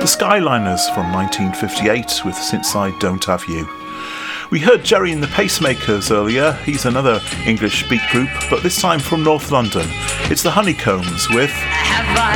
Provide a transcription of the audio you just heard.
The Skyliners from 1958 with Since I Don't Have You. We heard Gerry and the Pacemakers earlier. He's another English beat group, but this time from North London. It's the Honeycombs with